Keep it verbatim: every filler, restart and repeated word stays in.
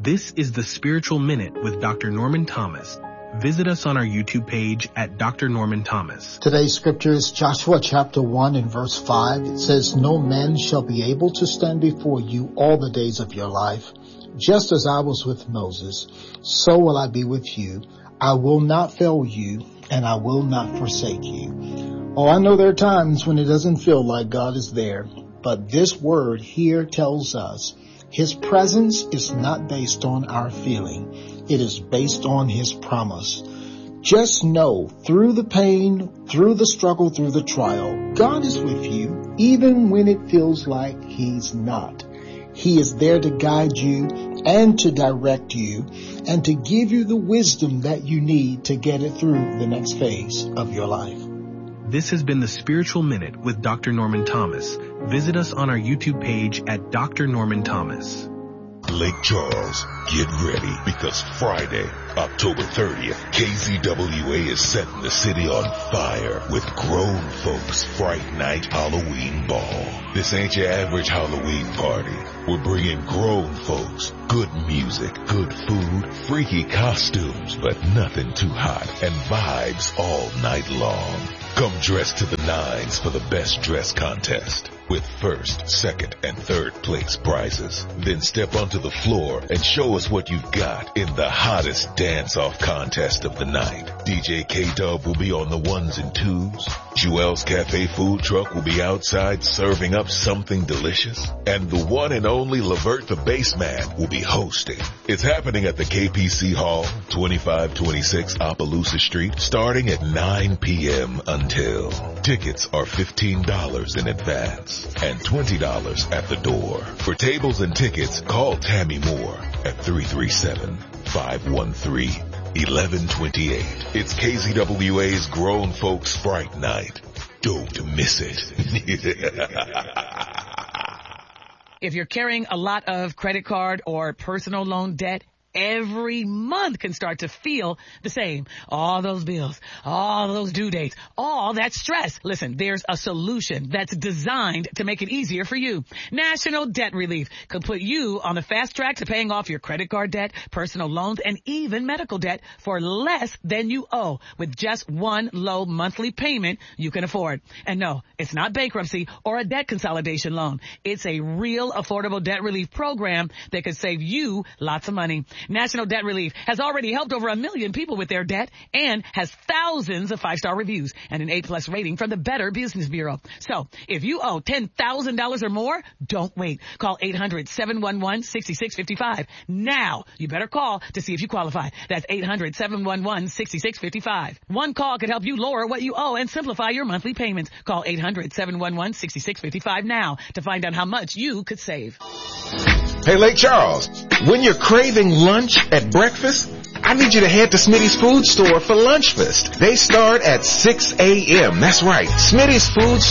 This is the Spiritual Minute with Doctor Norman Thomas. Visit us on our YouTube page at Doctor Norman Thomas. Today's scripture is Joshua chapter one and verse five. It says, "No man shall be able to stand before you all the days of your life. Just as I was with Moses, so will I be with you. I will not fail you, and I will not forsake you." Oh, I know there are times when it doesn't feel like God is there, but this word here tells us His presence is not based on our feeling. It is based on His promise. Just know, through the pain, through the struggle, through the trial, God is with you, even when it feels like He's not. He is there to guide you and to direct you and to give you the wisdom that you need to get it through the next phase of your life. This has been the Spiritual Minute with Doctor Norman Thomas. Visit us on our YouTube page at Doctor Norman Thomas. Lake Charles, get ready, because Friday, October thirtieth, K Z W A is setting the city on fire with Grown Folks Fright Night Halloween Ball. This ain't your average Halloween party. We're bringing grown folks, good music, good food, freaky costumes, but nothing too hot, and vibes all night long. Come dressed to the nines for the best dress contest, with first, second, and third place prizes. Then step onto the floor and show us what you've got in the hottest dance-off contest of the night. D J K-Dub will be on the ones and twos. Jewel's Cafe food truck will be outside serving up something delicious. And the one and only Levert the Bassman will be hosting. It's happening at the K P C Hall, twenty-five twenty-six Opelousas Street, starting at nine p.m. until. Tickets are fifteen dollars in advance and twenty dollars at the door. For tables and tickets, call Tammy Moore at three three seven, five one three, one one two eight. It's K Z W A's Grown Folks Fright Night. Don't miss it. If you're carrying a lot of credit card or personal loan debt, every month can start to feel the same. All those bills, all those due dates, all that stress. Listen, there's a solution that's designed to make it easier for you. National Debt Relief could put you on the fast track to paying off your credit card debt, personal loans, and even medical debt for less than you owe with just one low monthly payment you can afford. And no, it's not bankruptcy or a debt consolidation loan. It's a real affordable debt relief program that could save you lots of money. National Debt Relief has already helped over a million people with their debt and has thousands of five-star reviews and an A plus rating from the Better Business Bureau. So if you owe ten thousand dollars or more, don't wait. Call eight hundred, seven one one, six six five five. Now, you better call to see if you qualify. That's eight hundred, seven one one, six six five five. One call could help you lower what you owe and simplify your monthly payments. Call eight hundred, seven one one, six six five five now to find out how much you could save. Hey, Lake Charles, when you're craving lunch at breakfast, I need you to head to Smitty's Food Store for Lunchfest. They start at six a.m. That's right, Smitty's Food